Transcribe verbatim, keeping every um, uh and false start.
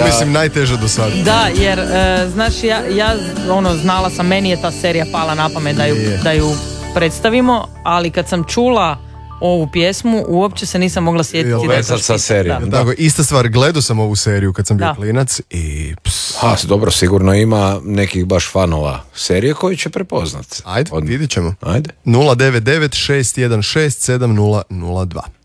To mislim najteže do sada. Da, jer, e, znaš, ja, ja ono, znala sam, meni je ta serija pala na pamet da ju, da ju predstavimo, ali kad sam čula ovu pjesmu, uopće se nisam mogla sjetiti da je to sa serijom. Da. Tako, ista stvar, gledao sam ovu seriju kad sam bio da. klinac i... Ps. Ha, dobro, sigurno ima nekih baš fanova serije koji će prepoznat. Ajde, Od... vidit ćemo. Ajde. nula devet devet šest jedan šest sedam nula nula dva